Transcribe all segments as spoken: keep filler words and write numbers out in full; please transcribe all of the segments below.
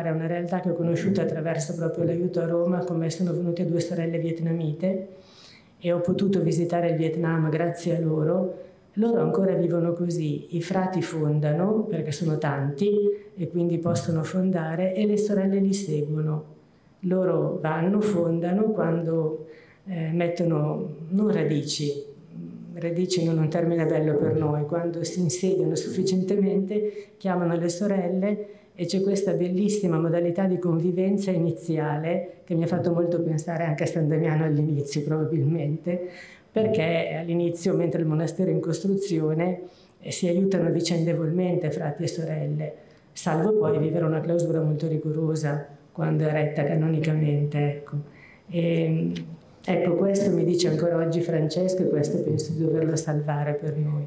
Chiara è una realtà che ho conosciuto attraverso proprio l'aiuto a Roma, come sono venute due sorelle vietnamite e ho potuto visitare il Vietnam grazie a loro. Loro ancora vivono così, i frati fondano perché sono tanti e quindi possono fondare e le sorelle li seguono. Loro vanno, fondano, quando eh, mettono, non radici, radici non è un termine bello per noi, quando si insediano sufficientemente chiamano le sorelle e c'è questa bellissima modalità di convivenza iniziale che mi ha fatto molto pensare anche a San Damiano all'inizio probabilmente, perché all'inizio, mentre il monastero è in costruzione, eh, si aiutano vicendevolmente frati e sorelle, salvo poi vivere una clausura molto rigorosa quando è retta canonicamente. Ecco. E, ecco, questo mi dice ancora oggi Francesco e questo penso di doverlo salvare per noi.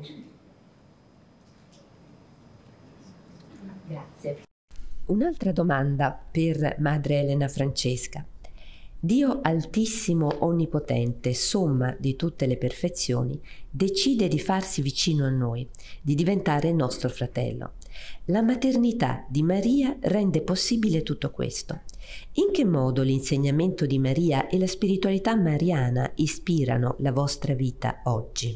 Grazie. Un'altra domanda per Madre Elena Francesca. Dio Altissimo Onnipotente, somma di tutte le perfezioni, decide di farsi vicino a noi, di diventare il nostro fratello. La maternità di Maria rende possibile tutto questo. In che modo l'insegnamento di Maria e la spiritualità mariana ispirano la vostra vita oggi?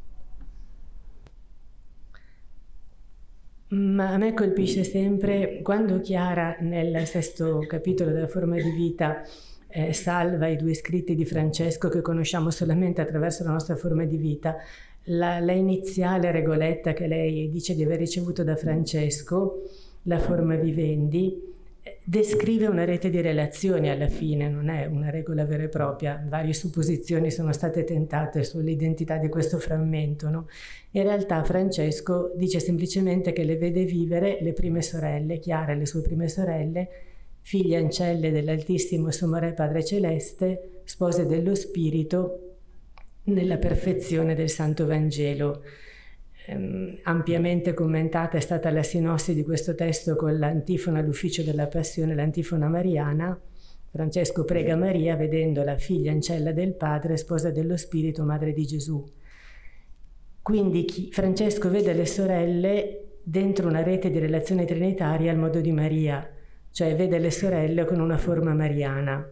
Ma a me colpisce sempre quando Chiara, nel sesto capitolo della Forma di Vita, Eh, salva i due scritti di Francesco che conosciamo solamente attraverso la nostra forma di vita, la, la iniziale regoletta che lei dice di aver ricevuto da Francesco, la forma vivendi, eh, descrive una rete di relazioni alla fine, non è una regola vera e propria. Varie supposizioni sono state tentate sull'identità di questo frammento, no? In realtà Francesco dice semplicemente che le vede vivere le prime sorelle, Chiara e le sue prime sorelle, figlie ancelle dell'Altissimo Sommo Re Padre Celeste, spose dello Spirito, nella perfezione del Santo Vangelo. Ehm, ampiamente commentata è stata la sinossi di questo testo con l'antifona all'ufficio della Passione, l'antifona mariana. Francesco prega Maria vedendo la figlia ancella del Padre, sposa dello Spirito, madre di Gesù. Quindi chi, Francesco vede le sorelle dentro una rete di relazioni trinitarie al modo di Maria, cioè vede le sorelle con una forma mariana.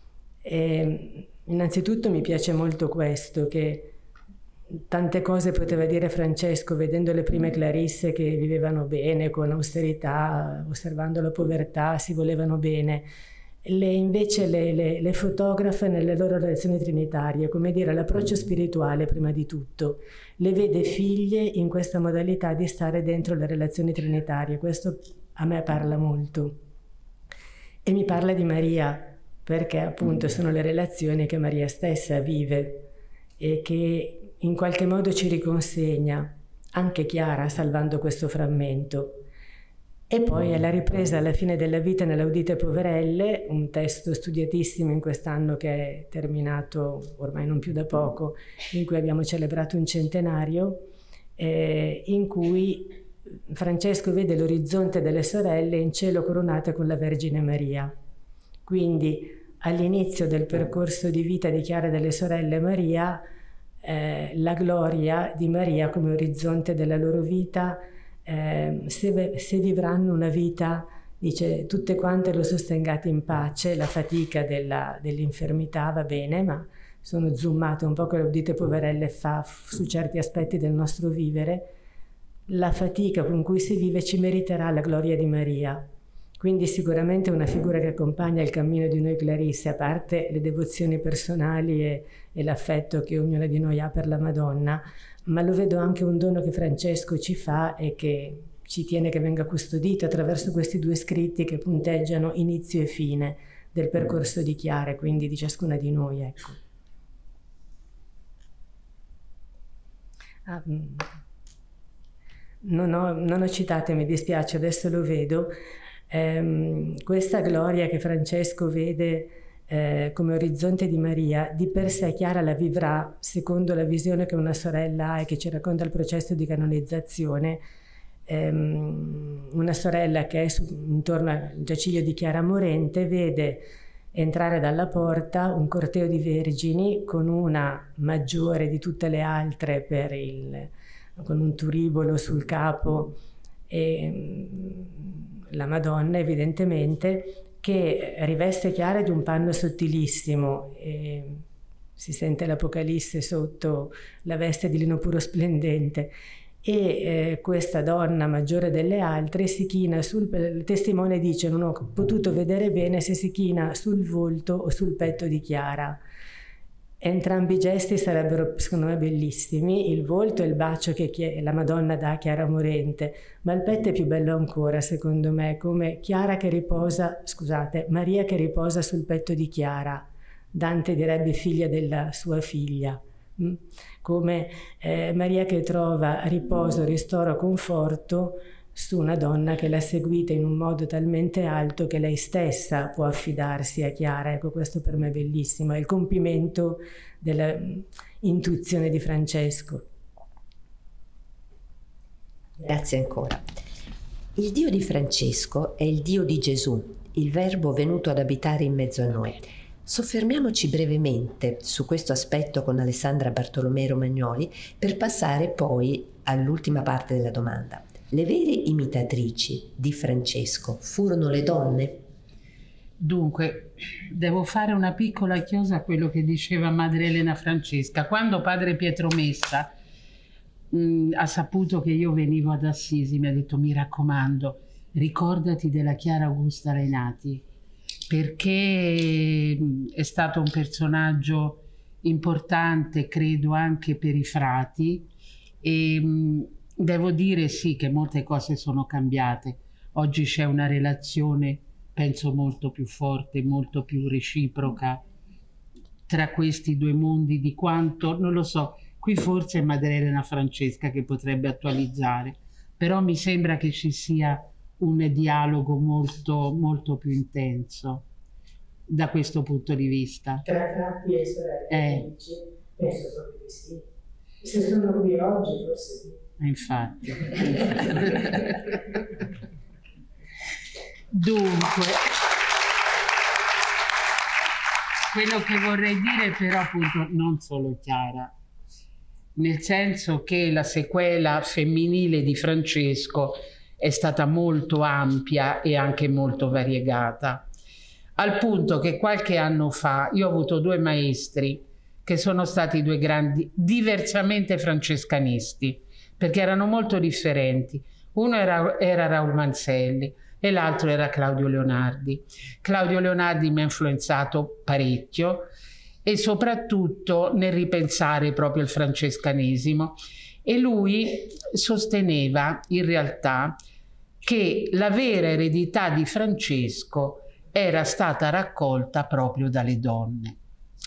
E innanzitutto mi piace molto questo, che tante cose poteva dire Francesco vedendo le prime clarisse che vivevano bene, con austerità, osservando la povertà, si volevano bene. Le, invece le, le, le fotografa nelle loro relazioni trinitarie, come dire l'approccio spirituale prima di tutto. Le vede figlie in questa modalità di stare dentro le relazioni trinitarie, questo a me parla molto. E mi parla di Maria, perché appunto sono le relazioni che Maria stessa vive e che in qualche modo ci riconsegna, anche Chiara salvando questo frammento. E poi alla ripresa alla fine della vita nell'Audite Poverelle, un testo studiatissimo in quest'anno che è terminato ormai non più da poco, in cui abbiamo celebrato un centenario, eh, in cui Francesco vede l'orizzonte delle sorelle in cielo coronate con la Vergine Maria. Quindi all'inizio del percorso di vita di Chiara e delle sorelle Maria, eh, la gloria di Maria come orizzonte della loro vita, eh, se, se vivranno una vita, dice, tutte quante lo sostengate in pace, la fatica della, dell'infermità va bene, ma sono zoomate un po' quello che Udite Poverelle fa su certi aspetti del nostro vivere. La fatica con cui si vive ci meriterà la gloria di Maria. Quindi sicuramente una figura che accompagna il cammino di noi clarisse, a parte le devozioni personali e, e l'affetto che ognuna di noi ha per la Madonna, ma lo vedo anche un dono che Francesco ci fa e che ci tiene che venga custodito attraverso questi due scritti che punteggiano inizio e fine del percorso di Chiara, quindi di ciascuna di noi. Ecco. Ah, Non ho, non ho citato, mi dispiace, adesso lo vedo, ehm, questa gloria che Francesco vede eh, come orizzonte di Maria, di per sé Chiara la vivrà secondo la visione che una sorella ha e che ci racconta il processo di canonizzazione, ehm, una sorella che è su, intorno al giaciglio di Chiara morente vede entrare dalla porta un corteo di vergini con una maggiore di tutte le altre per il... con un turibolo sul capo e la Madonna evidentemente, che riveste Chiara di un panno sottilissimo, e si sente l'Apocalisse sotto la veste di lino puro splendente, e eh, questa donna maggiore delle altre si china sul, il testimone dice: non ho potuto vedere bene se si china sul volto o sul petto di Chiara. Entrambi i gesti sarebbero secondo me bellissimi, il volto e il bacio che la Madonna dà a Chiara morente, ma il petto è più bello ancora secondo me, come Chiara che riposa, scusate, Maria che riposa sul petto di Chiara, Dante direbbe figlia della sua figlia, come eh, Maria che trova riposo, ristoro, conforto su una donna che l'ha seguita in un modo talmente alto che lei stessa può affidarsi a Chiara. Ecco, questo per me è bellissimo, è il compimento dell'intuizione di Francesco. Grazie ancora. Il Dio di Francesco è il Dio di Gesù, il Verbo venuto ad abitare in mezzo a noi. Soffermiamoci brevemente su questo aspetto con Alessandra Bartolomei Romagnoli per passare poi all'ultima parte della domanda. Le vere imitatrici di Francesco furono le donne? Dunque, devo fare una piccola chiosa a quello che diceva Madre Elena Francesca. Quando padre Pietro Messa mh, ha saputo che io venivo ad Assisi, mi ha detto: mi raccomando, ricordati della Chiara Augusta Rainati, perché è stato un personaggio importante, credo, anche per i frati, e mh, devo dire sì che molte cose sono cambiate. Oggi c'è una relazione, penso, molto più forte, molto più reciproca tra questi due mondi di quanto, non lo so, qui forse è Madre Elena Francesca che potrebbe attualizzare, però mi sembra che ci sia un dialogo molto, molto più intenso da questo punto di vista. Tra frati e sorelle, eh. penso proprio di sì. Se sono qui oggi forse sì. Infatti. Dunque, quello che vorrei dire però appunto non solo Chiara, nel senso che la sequela femminile di Francesco è stata molto ampia e anche molto variegata, al punto che qualche anno fa io ho avuto due maestri che sono stati due grandi, diversamente francescanisti, perché erano molto differenti. Uno era, era Raul Manzelli e l'altro era Claudio Leonardi. Claudio Leonardi mi ha influenzato parecchio, e soprattutto nel ripensare proprio il francescanesimo, e lui sosteneva in realtà che la vera eredità di Francesco era stata raccolta proprio dalle donne.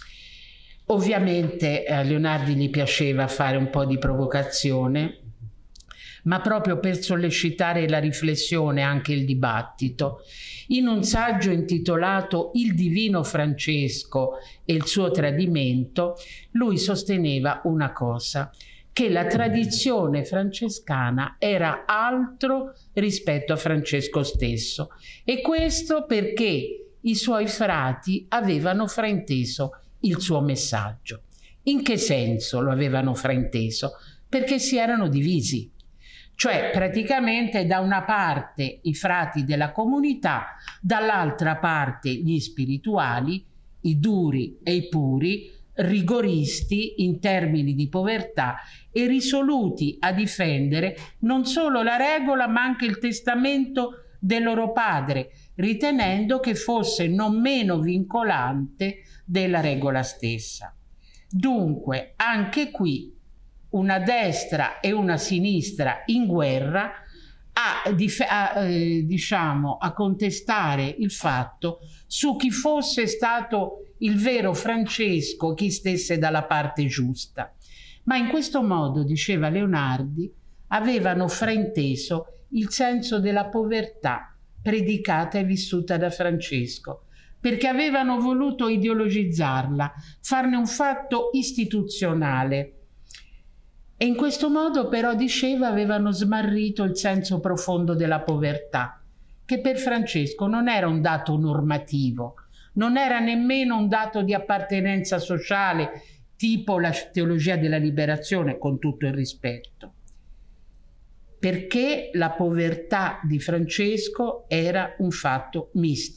Ovviamente a Leonardi gli piaceva fare un po' di provocazione, ma proprio per sollecitare la riflessione e anche il dibattito, in un saggio intitolato Il divino Francesco e il suo tradimento, lui sosteneva una cosa, che la tradizione francescana era altro rispetto a Francesco stesso, e questo perché i suoi frati avevano frainteso il suo messaggio. In che senso lo avevano frainteso? Perché si erano divisi. Cioè praticamente da una parte i frati della comunità, dall'altra parte gli spirituali, i duri e i puri, rigoristi in termini di povertà e risoluti a difendere non solo la regola ma anche il testamento del loro padre, ritenendo che fosse non meno vincolante della regola stessa. Dunque anche qui una destra e una sinistra in guerra a, a, eh, diciamo, a contestare il fatto su chi fosse stato il vero Francesco, chi stesse dalla parte giusta. Ma in questo modo, diceva Leonardi, avevano frainteso il senso della povertà predicata e vissuta da Francesco, perché avevano voluto ideologizzarla, farne un fatto istituzionale. E in questo modo però, diceva, avevano smarrito il senso profondo della povertà, che per Francesco non era un dato normativo, non era nemmeno un dato di appartenenza sociale, tipo la teologia della liberazione, con tutto il rispetto. perché la povertà di Francesco era un fatto mistico.